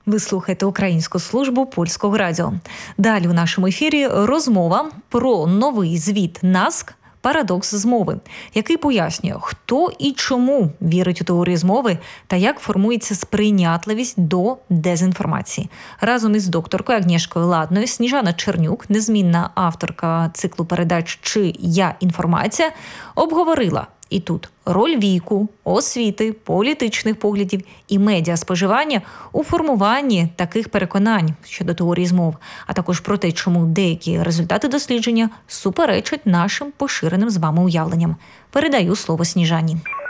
Ви слухаєте Українську службу Польського радіо. Далі у нашому ефірі розмова про новий звіт НАСК «Парадокс змови», який пояснює, хто і чому вірить у теорії змови та як формується сприйнятливість до дезінформації. Разом із докторкою Агнєшкою Ладною Сніжана Чернюк, незмінна авторка циклу передач «Чи я інформація», обговорила і тут роль віку, освіти, політичних поглядів і медіаспоживання у формуванні таких переконань щодо теорії змов, а також про те, чому деякі результати дослідження суперечать нашим поширеним з вами уявленням. Передаю слово Сніжані.